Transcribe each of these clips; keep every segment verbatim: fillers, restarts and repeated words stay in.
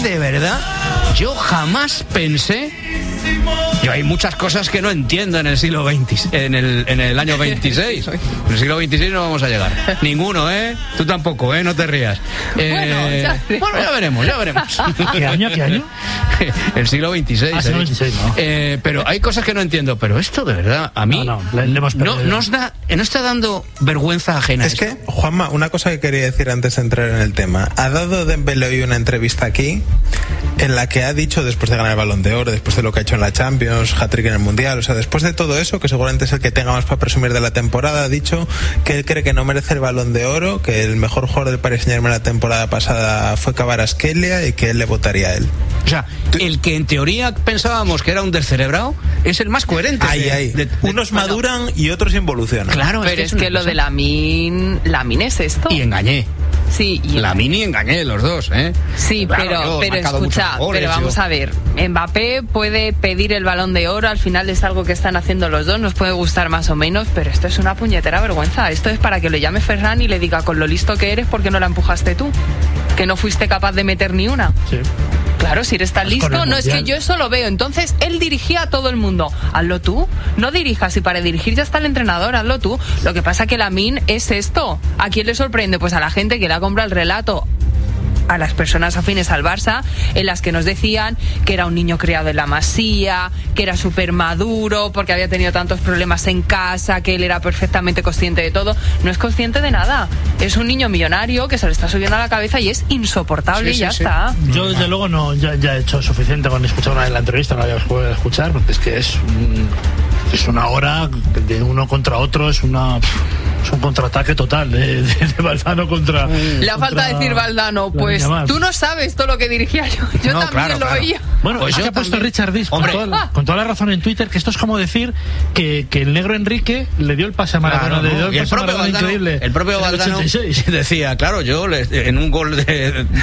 de verdad, yo jamás pensé... Yo hay muchas cosas que no entiendo en el siglo veinte, en el, en el año veintiséis. En el siglo veintiséis no vamos a llegar. Ninguno, ¿eh? Tú tampoco, ¿eh? No te rías. Eh, bueno, ya bueno, ya veremos, ya veremos. ¿Qué año, qué año? El siglo veintiséis. Ah, siglo veintiséis, ¿no? Eh, pero hay cosas que no entiendo. Pero esto, de verdad, a mí... No, no, le, le hemos no, no, os da, no está dando vergüenza ajena. Es esto. que, Juanma, una cosa que quería decir antes de entrar en el tema. Ha dado Dembélé hoy una entrevista aquí en la que ha dicho, después de ganar el Balón de Oro, después de lo que ha hecho en la Champions, hat-trick en el Mundial, o sea, después de todo eso, que seguramente es el que tenga más para presumir de la temporada, ha dicho que él cree que no merece el Balón de Oro, que el mejor jugador del Paris Saint-Germain la temporada pasada fue Kvaratskhelia y que él le votaría a él. O sea, el que en teoría pensábamos que era un descerebrado es el más coherente. Ahí, de, ahí. De, de, Unos bueno, maduran y otros involucionan. Claro, Pero es es que, que lo de Lamine, Lamine es esto. Y engañé. Sí, y La mini engañé los dos, ¿eh? Sí, Claro, pero, yo he pero marcado escucha, muchos goles, pero vamos yo. a ver. Mbappé puede pedir el Balón de Oro, al final es algo que están haciendo los dos, nos puede gustar más o menos, pero esto es una puñetera vergüenza. Esto es para que lo llame Ferran y le diga, con lo listo que eres, ¿por qué no la empujaste tú? Que no fuiste capaz de meter ni una. Sí. Claro, si eres tan Pues con listo, el no es que Mundial. yo eso lo veo. Entonces, él dirigía a todo el mundo. Hazlo tú, no dirijas. Y para dirigir ya está el entrenador, hazlo tú. Lo que pasa que Lamine es esto. ¿A quién le sorprende? Pues a la gente que le ha comprado el relato, a las personas afines al Barça, en las que nos decían que era un niño criado en la Masía, que era súper maduro porque había tenido tantos problemas en casa, que él era perfectamente consciente de todo. No es consciente de nada. Es un niño millonario que se le está subiendo a la cabeza y es insoportable. Sí, y ya sí, sí. está. Yo desde luego no, ya, ya he hecho suficiente con escuchar una vez la entrevista, no la voy a escuchar, porque es que es un, es una hora de uno contra otro, es una es un contraataque total de, de, de Valdano contra... Le ha contra falta decir Valdano, pues Yamal. tú no sabes todo lo que dirigía yo. Yo No, también claro, lo claro. oía. Bueno, Pues es yo que ha puesto también. Richard Dis con Hombre. toda, la, con toda la razón en Twitter que esto es como decir que, que el negro Enrique le dio el pase a Maradona, Claro, le ¿no? dio el Y el pase a propio Maradona Valdano, increíble. el propio en el Valdano ochenta y seis. decía, claro, yo le- en un gol de,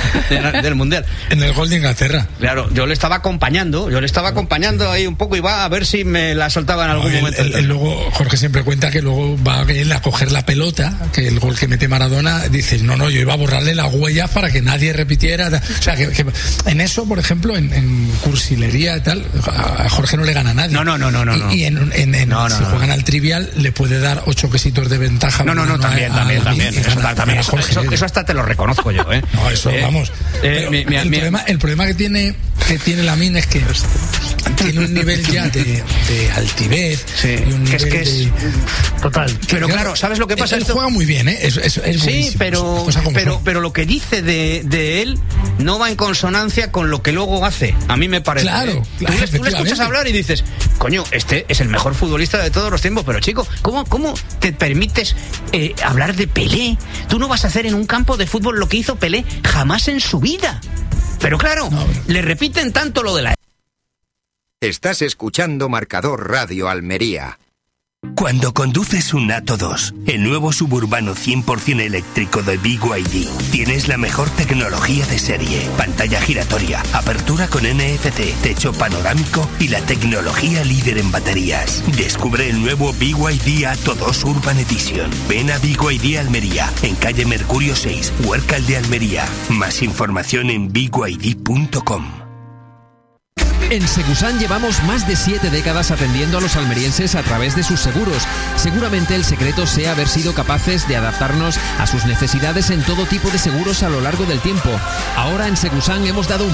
de- del Mundial, En el gol de Inglaterra. claro, yo le estaba acompañando, yo le estaba acompañando ahí un poco y va a ver si me la soltaba en algún No, él- momento. él- él luego, Jorge siempre cuenta que luego va él a coger la pelota, que el gol que mete Maradona, dice, no, no, yo iba a borrarle las huellas para que nadie repitiera. O sea, que, que en eso, por ejemplo, en, en cursilería y tal, a Jorge no le gana a nadie. No, no, no, no, no, Y, no. y en, en- en- No, no, si no. juegan al trivial, le puede dar ocho quesitos de ventaja. No, no, no, a- también, a- también, a- también. y Eso, gana- también, gana eso, Jorge. eso- eso hasta te lo reconozco yo, ¿eh? No, eso, Eh, vamos. eh, Pero mi- mi- el, mi- problema, el problema que tiene que tiene Lamine es que tiene un nivel ya de, de altivez Sí, y un que es nivel que es- de... Total. Pero claro, ¿sabes lo que pasa? Él Esto- juega muy bien, ¿eh? Es, es, es Sí, buenísimo, pero, cosa como pero, son. pero lo que dice de, de él no va en consonancia con lo que luego hace. A mí me parece. Claro, ¿eh? claro, Tú, le, tú le escuchas efectivamente. hablar y dices, coño, este es el mejor futbolista de todos los tiempos. Pero chico, ¿cómo, cómo te permites eh, hablar de Pelé? Tú no vas a hacer en un campo de fútbol lo que hizo Pelé jamás en su vida. Pero claro, No, pero- le repiten tanto lo de la... Estás escuchando Marcador Radio Almería. Cuando conduces un Atto dos, el nuevo suburbano cien por ciento eléctrico de B Y D, tienes la mejor tecnología de serie, pantalla giratoria, apertura con N F C, techo panorámico y la tecnología líder en baterías. Descubre el nuevo B Y D Atto dos Urban Edition. Ven a B Y D Almería, en calle Mercurio seis, Huércal de Almería. Más información en b y d punto com. En Segusan llevamos más de siete décadas atendiendo a los almerienses a través de sus seguros. Seguramente el secreto sea haber sido capaces de adaptarnos a sus necesidades en todo tipo de seguros a lo largo del tiempo. Ahora en Segusan hemos dado un